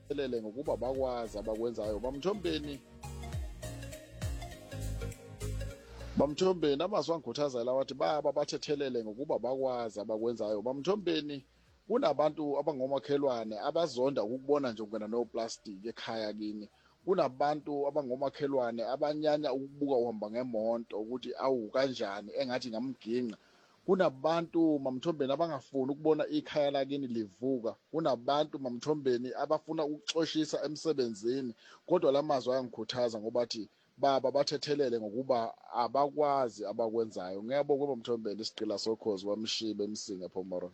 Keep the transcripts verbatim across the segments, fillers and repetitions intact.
elele ngokuba bakwazi abakwenzayo bamthombeni bamthombeni amazwi angikhuthaza la wathi baba bathethelele ngokuba bakwazi abakwenzayo bamthombeni. Kunabantu abangomakhelwane abazonda ukukubona nje ungena no-plastic ekhaya kini. Kunabantu abangomakhelwane abanyanya ukubuka uhamba ngemonto ukuthi awu kanjani engathi ngamginqa. Kunabantu mamthombeni abangafuni ukubona ikhaya lakini livuka. Kunabantu mamthombeni abafuna ukuxoshisa emsebenzini, kodwa la mazwi ayangikhuthaza ngoba athi baba bathethelele ngokuba abakwazi abakwenzayo. Ngiyabonga mamthombeni isigqila sokhozi wamshiba emsinga Phomoro.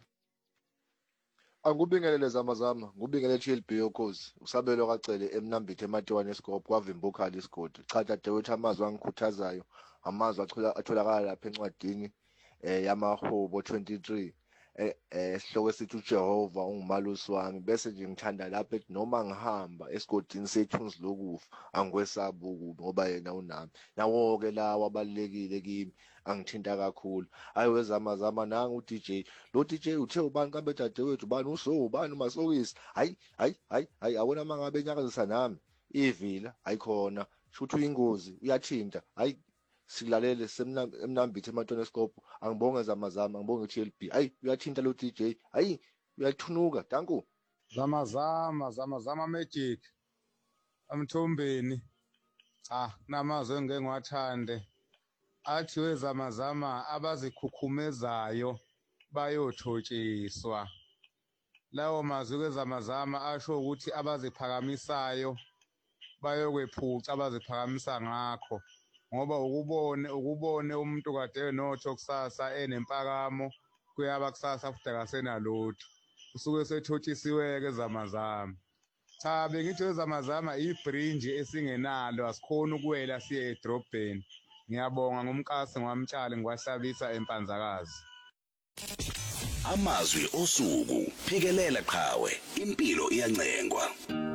Angubingelele zamazama, ngubingelele T L B yokhozi. Usabelo kacele emnambithe ematiwane esikopho kwavimba ukhala isigodi. Cha dadewethu amazwi angikhuthazayo, amazwi atholakala lapha encwadini eh yamaHubo twenty-three eh esihloko esithi uJehova ungumalusi wami, bese nje ngithanda lapha ethi noma ngihamba esigodini sethunzi lokufa angikwesabi ukubi ngoba yena unami. Nawo ke lawa abalekile kimi angithinta kakhulu. Hayi wezamazama nanga u-D J, lo D J uthe ubani kambe dadewethu ubani uso ubani umasokisi. Hayi hayi hayi hayi awona mangabe enyakazisa nami ivila ayikhona futhi uyingozi uyathinta. Hayi silalele semnambithe ematone esikopho. Angibonge zamazama, ngibonge T L B. Hayi uyathinta lo D J, hayi uyathunuka. Danku Zamazama zamazama magic amthombeni. Ah namazwe ngeke ngiwathande athi wezamazama abazikhukhumezayo bayothotshiswa. Lawo mazwi kwezamazama asho ukuthi abaziphakamisayo bayokwephuca abaziphakamisa ngakho, ngoba ukubone ukubone umuntu kade enotho kusasa enempakamo kuyaba kusasa futhi akasenalutho usuke sethotshisiwe-ke zamazama. Cha bengithi ezamazama ibrinji esingenalo asikhona ukuwela siye edrobheni. Ngiyabonga ngumkasi ngwamtshali ngiwahlabisa empanzakazi. Amazwi osuku phikelela qhawe impilo iyancengwa.